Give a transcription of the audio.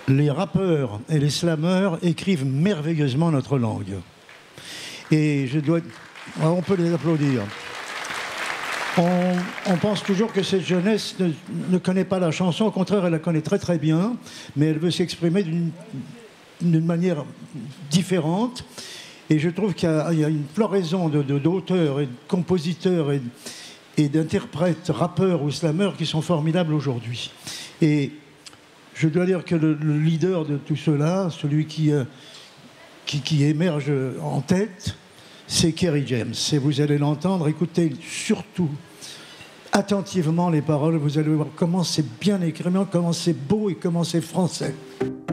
Les rappeurs et les slameurs écrivent merveilleusement notre langue. Et on peut les applaudir. On pense toujours que cette jeunesse ne connaît pas la chanson. Au contraire, elle la connaît très très bien, mais elle veut s'exprimer d'une manière différente. Et je trouve qu'il y a une floraison d'auteurs et de compositeurs et d'interprètes, rappeurs ou slameurs qui sont formidables aujourd'hui. Et je dois dire que le leader de tout cela, celui qui émerge en tête, c'est Kerry James. Et vous allez l'entendre, écoutez surtout attentivement les paroles, vous allez voir comment c'est bien écrit, comment c'est beau et comment c'est français.